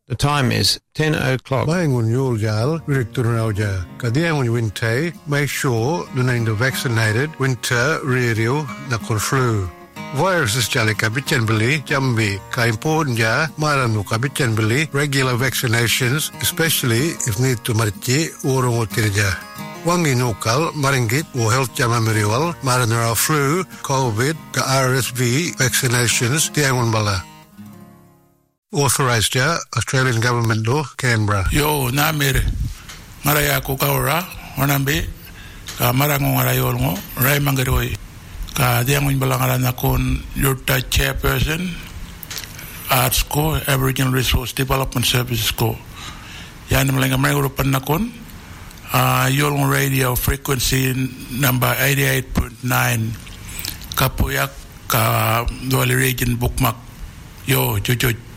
The time is 10 o'clock. Mayangun Yuljal, Victorauja. Kadiangun Winte, make sure the vaccinated winter radio nakon flu. Viruses jali kabitan beli jambi ka important ja maranu kabitan beli regular vaccinations, especially if need to marci urung tirja. Wangi nukal maringit o health jama meriwal maranara flu, COVID, ka RSV vaccinations tiangun bala. Authorised ja Australian government do Canberra. Yo namir maraya ko kaura wanambe ka marango ngarayolngo ray mangaroi ka diangun balangaran akon Yurta chairperson Arts ko Aboriginal Resource Development Services ko yan malang mayurupan nakon Yolngo radio frequency number 88.9 kapuyak ka Dolly region bookmark yo chuchuch